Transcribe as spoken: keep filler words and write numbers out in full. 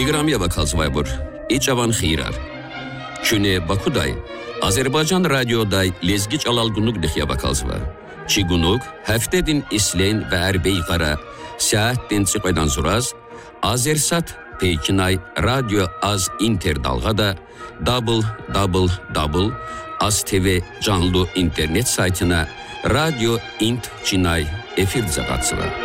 İqramiya bakalsıvaybur, İçavan xeyrar. Çüne Bakuday, Azerbaycan radyoday lezgi çalalgunluk dixya bakalsıva. Çigunuk, heftedin isleyn ve erbeyqara, saattin çıqaydan zuraz, Azersat Peykinay radyo az inter dalgada, double double double Az T V canlı internet saytına radyo int cinay efir zaqatsıva.